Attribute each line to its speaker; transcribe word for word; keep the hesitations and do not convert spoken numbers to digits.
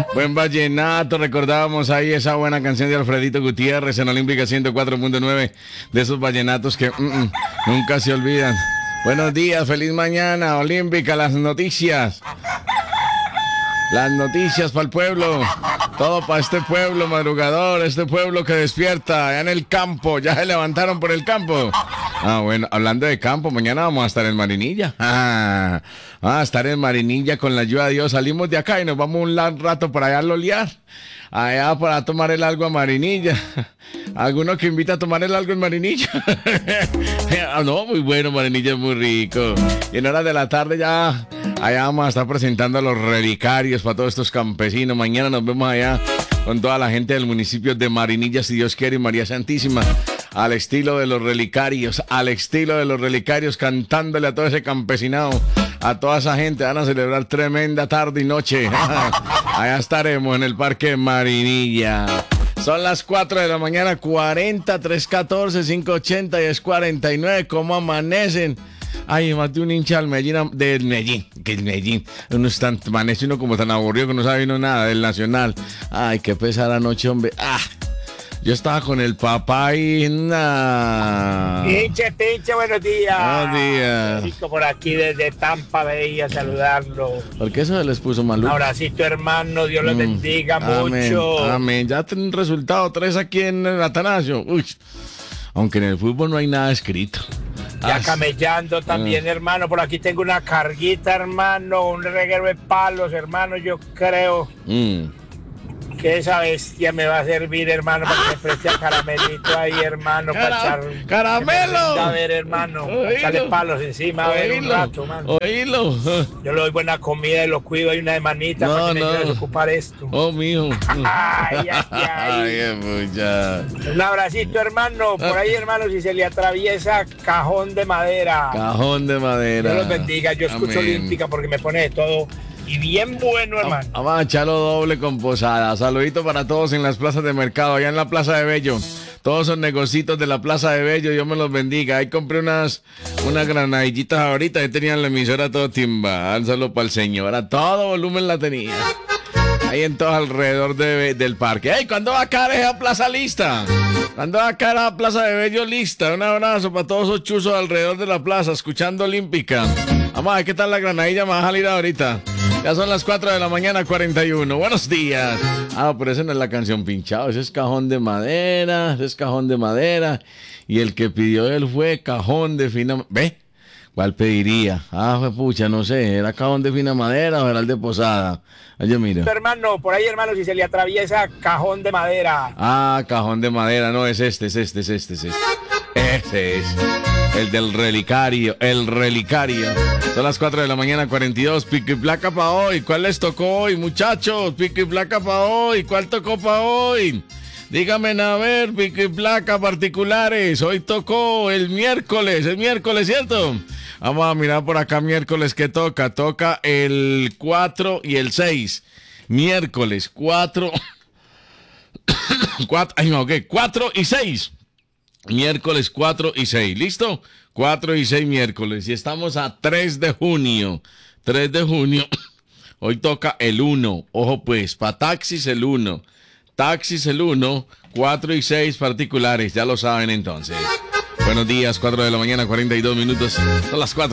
Speaker 1: Buen vallenato, recordábamos ahí esa buena canción de Alfredito Gutiérrez en Olímpica ciento cuatro punto nueve, de esos vallenatos que mm, mm, nunca se olvidan. Buenos días, feliz mañana, Olímpica, las noticias. Las noticias para el pueblo, todo para este pueblo madrugador, este pueblo que despierta, allá en el campo, ya se levantaron por el campo. Ah, bueno, hablando de campo, mañana vamos a estar en Marinilla. Ah, vamos a estar en Marinilla con la ayuda de Dios. Salimos de acá y nos vamos un rato por allá a lolear, allá para tomar el algo a Marinilla. ¿Alguno que invita a tomar el algo en Marinilla? Ah, no, muy bueno, Marinilla es muy rico. Y en horas de la tarde ya... allá vamos a estar presentando a los relicarios para todos estos campesinos. Mañana nos vemos allá con toda la gente del municipio de Marinilla, si Dios quiere, y María Santísima, al estilo de los relicarios, al estilo de los relicarios, cantándole a todo ese campesinado, a toda esa gente. Van a celebrar tremenda tarde y noche. Allá estaremos en el Parque Marinilla. Son las cuatro de la mañana, cuarenta, trescientos catorce, quinientos ochenta y es cuarenta y nueve. ¿Cómo amanecen? Ay, más de un hincha del Medellín, del Medellín, que el Medellín, uno es tan, amanece uno como tan aburrido que no sabe uno nada del Nacional. Ay, qué pesar anoche, hombre. Ah, yo estaba con el papá y nada.
Speaker 2: Pinche, pinche, buenos días.
Speaker 1: Buenos días.
Speaker 2: Rico por aquí desde Tampa Bay a saludarlo.
Speaker 1: ¿Por qué eso se les puso maluco?
Speaker 2: Abracito, hermano, Dios los
Speaker 1: Mm,
Speaker 2: bendiga
Speaker 1: amén,
Speaker 2: mucho.
Speaker 1: Amén, ya tienen un resultado, tres aquí en el Atanasio. Uy, aunque en el fútbol no hay nada escrito.
Speaker 2: Ya
Speaker 1: Ah,
Speaker 2: camellando también,
Speaker 1: ah.
Speaker 2: hermano. Por aquí tengo una carguita, hermano, un reguero de palos, hermano. Yo creo
Speaker 1: Mm.
Speaker 2: que esa bestia me va a servir, hermano, para que me preste a caramelito ahí, hermano,
Speaker 1: Cara-
Speaker 2: para echar...
Speaker 1: ¡caramelo!
Speaker 2: A ver, hermano,
Speaker 1: Oílo.
Speaker 2: echarle palos encima, a ver un
Speaker 1: Oílo,
Speaker 2: rato, mano.
Speaker 1: oílo.
Speaker 2: Yo le doy buena comida y lo cuido. Hay una de manita
Speaker 1: No,
Speaker 2: para que me
Speaker 1: no.
Speaker 2: ayude a desocupar esto.
Speaker 1: Oh, mijo.
Speaker 2: Ay, ay, ay.
Speaker 1: Ay, pucha.
Speaker 2: Un abracito, hermano. Por ahí, hermano, si se le atraviesa cajón de madera.
Speaker 1: Cajón de madera.
Speaker 2: Dios los bendiga. Yo escucho
Speaker 1: Amén.
Speaker 2: Olímpica porque me pone de todo. Y bien bueno, hermano.
Speaker 1: Vamos a echarlo doble con posada. Saludito para todos en las plazas de mercado, allá en la Plaza de Bello. Todos esos negocitos de la Plaza de Bello, Dios me los bendiga. Ahí compré unas, unas granadillitas ahorita. Ahí tenían la emisora todo timba. Un saludo para el señor. A todo volumen la tenía. Ahí en todo alrededor de, del parque. ¡Ey! ¿Cuándo va a caer esa plaza lista? ¿Cuándo va a caer la Plaza de Bello lista? Un abrazo para todos esos chuzos alrededor de la plaza, escuchando Olímpica. Vamos a ver qué tal la granadilla, me va a salir ahorita. Ya son las cuatro de la mañana, cuarenta y uno. Buenos días. Ah, pero esa no es la canción pinchado. Ese es cajón de madera. Ese es cajón de madera. Y el que pidió él fue cajón de fina... ¿Ve? ¿Cuál pediría? Ah, fue pucha, no sé. ¿Era cajón de fina madera o era el de posada? Oye, mira.
Speaker 2: Hermano, por ahí, hermano, si se le atraviesa cajón de madera.
Speaker 1: Ah, cajón de madera. No, es este, es este, es este, es este. Ese es. El del relicario, el relicario. Son las cuatro de la mañana, cuarenta y dos. Pico y placa para hoy. ¿Cuál les tocó hoy, muchachos? Pico y placa para hoy. ¿Cuál tocó para hoy? Díganme, a ver, pico y placa particulares. Hoy tocó el miércoles, el miércoles, ¿cierto? Vamos a mirar por acá miércoles que toca. Toca el cuatro y el seis. Miércoles, cuatro. cuatro, ay, no, ¿qué? cuatro y seis. Miércoles cuatro y seis, ¿listo? cuatro y seis miércoles. Y estamos a tres de junio. tres de junio. Hoy toca el uno. Ojo pues, para taxis el uno. Taxis el uno. cuatro y seis particulares. Ya lo saben entonces. Buenos días, cuatro de la mañana, cuarenta y dos minutos. Son las cuatro.